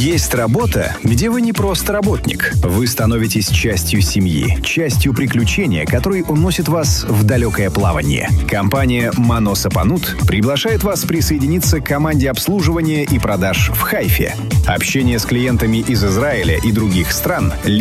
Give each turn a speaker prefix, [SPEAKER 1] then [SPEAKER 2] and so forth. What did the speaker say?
[SPEAKER 1] Есть работа, где вы не просто работник. Вы становитесь частью семьи, частью приключения, которые уносят вас в далекое плавание. Компания «Маносапанут» приглашает вас присоединиться к команде обслуживания и продаж в Хайфе. Общение с клиентами из Израиля и других стран